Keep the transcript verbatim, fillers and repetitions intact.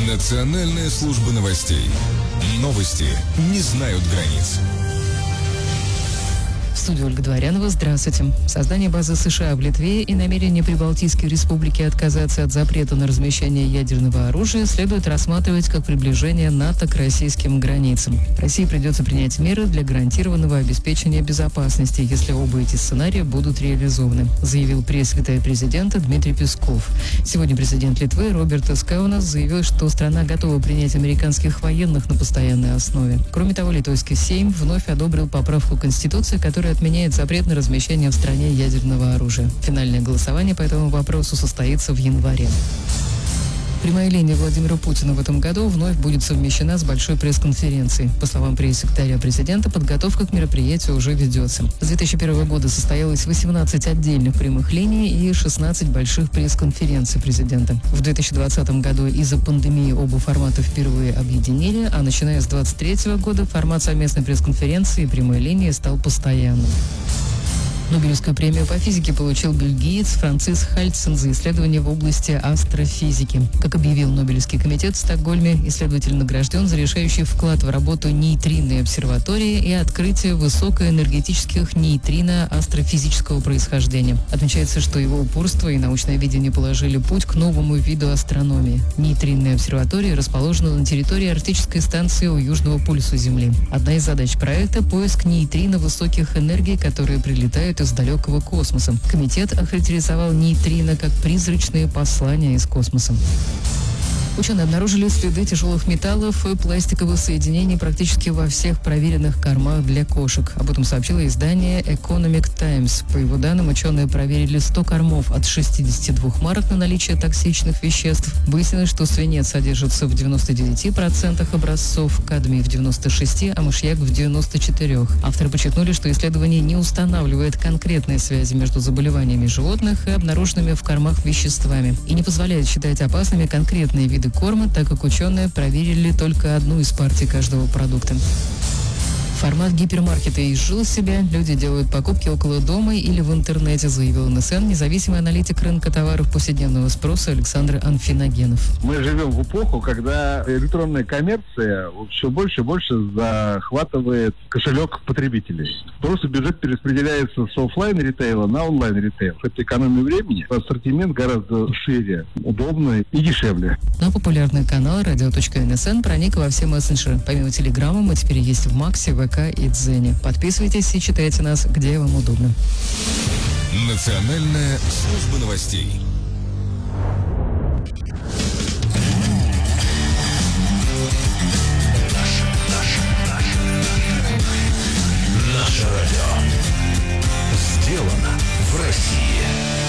Национальная служба новостей. Новости не знают границ. В студии Ольга Дворянова. Здравствуйте. Создание базы США в Литве и намерение Прибалтийской республики отказаться от запрета на размещение ядерного оружия следует рассматривать как приближение НАТО к российским границам. России придется принять меры для гарантированного обеспечения безопасности, если оба эти сценария будут реализованы, заявил пресс-секретарь президента Дмитрий Песков. Сегодня президент Литвы Роберт Скаунас заявил, что страна готова принять американских военных на постоянной основе. Кроме того, литовский Сейм вновь одобрил поправку Конституции, которая отменяет запрет на размещение в стране ядерного оружия. Финальное голосование по этому вопросу состоится в январе. Прямая линия Владимира Путина в этом году вновь будет совмещена с большой пресс-конференцией. По словам пресс-секретаря президента, подготовка к мероприятию уже ведется. С две тысячи первого года состоялось восемнадцать отдельных прямых линий и шестнадцать больших пресс-конференций президента. В две тысячи двадцатом году из-за пандемии оба формата впервые объединили, а начиная с две тысячи двадцать третьего года формат совместной пресс-конференции и прямой линии стал постоянным. Нобелевскую премию по физике получил бельгиец Францис Хальцен за исследования в области астрофизики. Как объявил Нобелевский комитет в Стокгольме, исследователь награжден за решающий вклад в работу нейтринной обсерватории и открытие высокоэнергетических нейтрино астрофизического происхождения. Отмечается, что его упорство и научное видение положили путь к новому виду астрономии. Нейтринная обсерватория расположена на территории арктической станции у Южного полюса Земли. Одна из задач проекта – поиск нейтрино высоких энергий, которые прилетают из далекого космоса. Комитет охарактеризовал нейтрино как призрачные послания из космоса. Ученые обнаружили следы тяжелых металлов и пластиковых соединений практически во всех проверенных кормах для кошек. Об этом сообщило издание Economic Times. По его данным, ученые проверили сто кормов от шестидесяти двух марок на наличие токсичных веществ. Выяснилось, что свинец содержится в девяноста девяти процентах образцов, кадмий в девяноста шести процентах, а мышьяк в девяноста четырёх процентах. Авторы подчеркнули, что исследование не устанавливает конкретные связи между заболеваниями животных и обнаруженными в кормах веществами и не позволяет считать опасными конкретные виды корма, так как ученые проверили только одну из партий каждого продукта. Формат гипермаркета изжил себя. Люди делают покупки около дома или в интернете, заявил эн эс эн независимый аналитик рынка товаров повседневного спроса Александр Анфиногенов. Мы живем в эпоху, когда электронная коммерция все больше и больше захватывает кошелек потребителей. Просто бюджет перераспределяется с офлайн-ритейла на онлайн-ритейл. Это экономия времени, ассортимент гораздо шире, удобно и дешевле. На популярный канал радио точка эн эс эн проник во все мессенджеры. Помимо Телеграма мы теперь есть в Максе, ВК и Дзене. Подписывайтесь и читайте нас, где вам удобно. Национальная служба новостей.